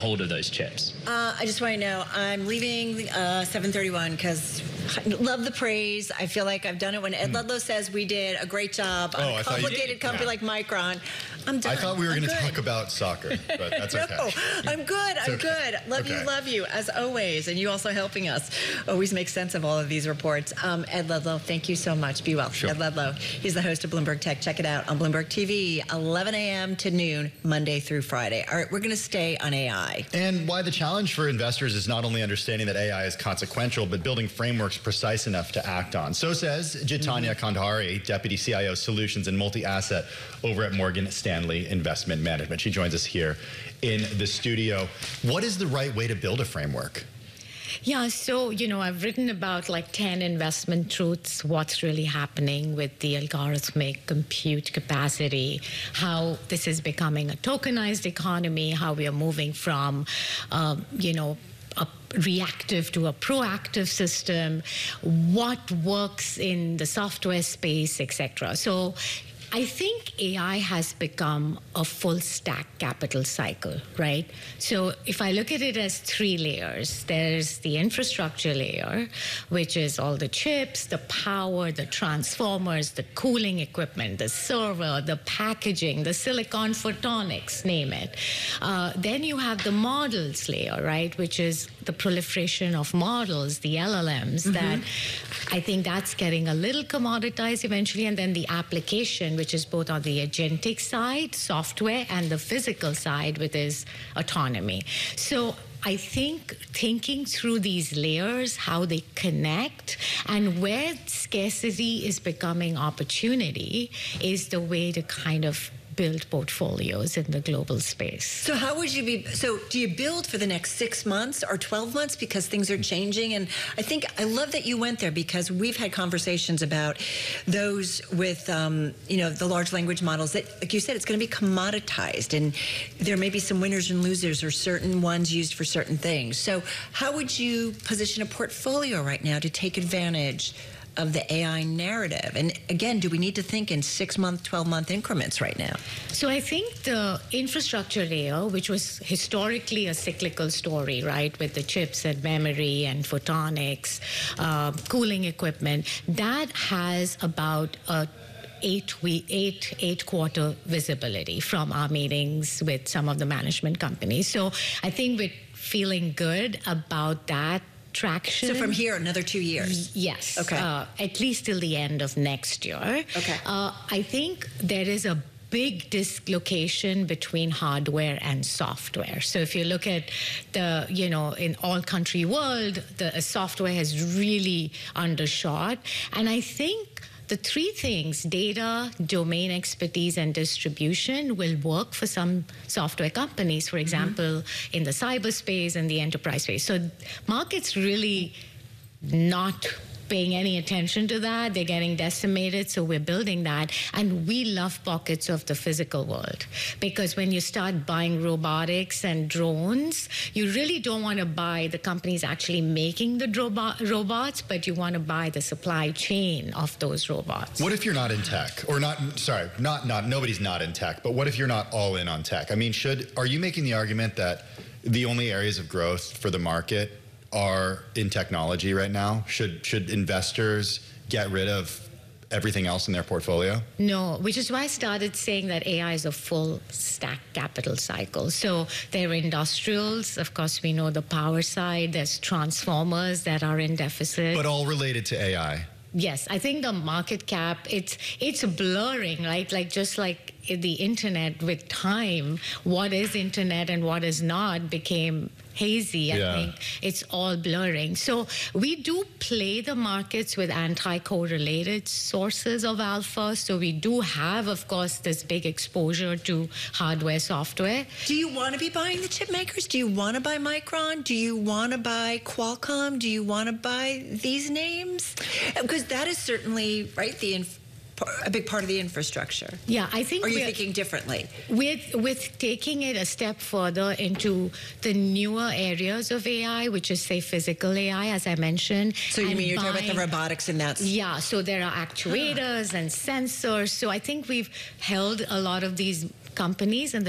hold of those chips? I just want to know, I'm leaving 731 because I love the praise. I feel like I've done it when Ed Ludlow says we did a great job on a complicated company like Micron. I'm done. I thought we were going to talk about soccer, but that's okay. No, I'm good. I'm good. Love you, as always. And you also helping us always make sense of all of these reports. Ed Ludlow, thank you so much. Be well. Sure. Ed Ludlow, he's the host of Bloomberg Tech. Check it out on Bloomberg TV, 11 a.m. to noon, Monday through Friday. All right, we're going to stay on AI. And why the challenge for investors is not only understanding that AI is consequential, but building frameworks precise enough to act on. So says Jitanya Kandhari, Deputy CIO Solutions and Multi-Asset over at Morgan Stanley Investment Management. She joins us here in the studio. What is the right way to build a framework? Yeah, so, I've written about like 10 investment truths, what's really happening with the algorithmic compute capacity, how this is becoming a tokenized economy, how we are moving from, a reactive to a proactive system, what works in the software space, etc. So I think AI has become a full stack capital cycle, right? So if I look at it as 3 layers, there's the infrastructure layer, which is all the chips, the power, the transformers, the cooling equipment, the server, the packaging, the silicon photonics, name it. Then you have the models layer, right? Which is the proliferation of models, the LLMs, that I think that's getting a little commoditized eventually. And then the application, which is both on the agentic side, software, and the physical side, which is autonomy. So I think thinking through these layers, how they connect, and where scarcity is becoming opportunity is the way to kind of build portfolios in the global space. So how would you be, so do you build for the next 6 months or 12 months because things are changing? And I love that you went there because we've had conversations about those with, the large language models that, like you said, it's going to be commoditized and there may be some winners and losers or certain ones used for certain things. So how would you position a portfolio right now to take advantage of the AI narrative? And again, do we need to think in 6-month, 12-month increments right now? So I think the infrastructure layer, which was historically a cyclical story, right, with the chips and memory and photonics, cooling equipment, that has about a 8-quarter visibility from our meetings with some of the management companies. So I think we're feeling good about that traction. So from here, another 2 years? Yes. Okay. At least till the end of next year. Okay. I think there is a big dislocation between hardware and software. So if you look at the, in all country world, the software has really undershot. And I think the 3 things, data, domain expertise, and distribution, will work for some software companies, for example, in the cyberspace and the enterprise space. So markets really not paying any attention to that. They're getting decimated, so we're building that. And we love pockets of the physical world because when you start buying robotics and drones, you really don't want to buy the companies actually making the robots, but you want to buy the supply chain of those robots. What if you're not in tech? Or nobody's not in tech, but what if you're not all in on tech? I mean, are you making the argument that the only areas of growth for the market are in technology right now? Should investors get rid of everything else in their portfolio? No, which is why I started saying that AI is a full stack capital cycle. So there are industrials, of course we know the power side, there's transformers that are in deficit. But all related to AI. Yes, I think the market cap, it's blurring, right? Just like the internet with time, what is internet and what is not became hazy. I think it's all blurring. So we do play the markets with anti-correlated sources of alpha. So we do have, of course, this big exposure to hardware, software. Do you want to be buying the chip makers? Do you want to buy Micron? Do you want to buy Qualcomm? Do you want to buy these names? Because that is certainly, right, a big part of the infrastructure. Yeah, I think. Or are you thinking differently? With taking it a step further into the newer areas of AI, which is, say, physical AI, as I mentioned. So you mean you're talking about the robotics and that's... Yeah, so there are actuators and sensors. So I think we've held a lot of these companies and